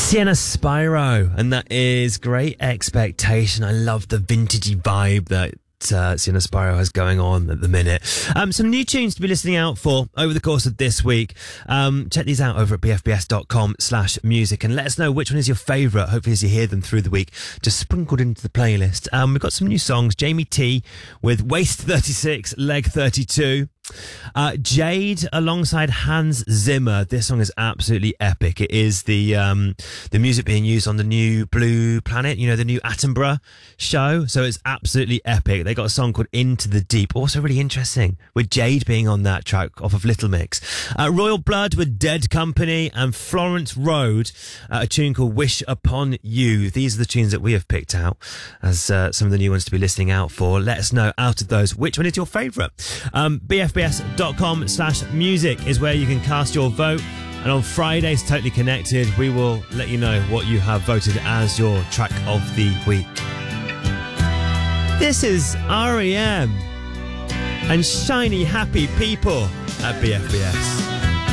Sienna Spyro, and that is Great Expectation. I love the vintagey vibe that Sienna Spyro has going on at the minute. Some new tunes to be listening out for over the course of this week. Check these out over at bfbs.com/music and let us know which one is your favourite. Hopefully as you hear them through the week, just sprinkled into the playlist. We've got some new songs. Jamie T with Waist 36, Leg 32. Jade alongside Hans Zimmer. This song is absolutely epic. It is the music being used on the new Blue Planet, you know, the new Attenborough show. So it's absolutely epic. They got a song called Into the Deep, also really interesting, with Jade being on that track off of Little Mix. Royal Blood with Dead Company, and Florence Road, a tune called Wish Upon You. These are the tunes that we have picked out as some of the new ones to be listening out for. Let us know out of those which one is your favourite. bfbs.com/music is where you can cast your vote, and on Friday's Totally Connected we will let you know what you have voted as your track of the week. This is R.E.M. and Shiny Happy People at BFBS.